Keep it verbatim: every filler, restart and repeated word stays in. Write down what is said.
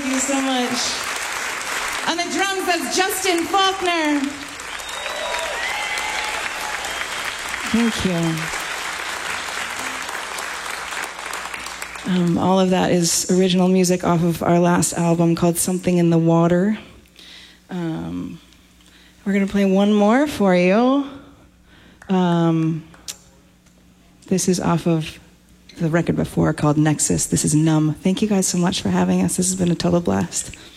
you so much. On the drums, that's Justin Faulkner. Thank you. Um, all of that is original music off of our last album called Something in the Water. Um, we're going to play one more for you. Um, this is off of the record before called Nexus. This is Numb. Thank you guys so much for having us. This has been a total blast.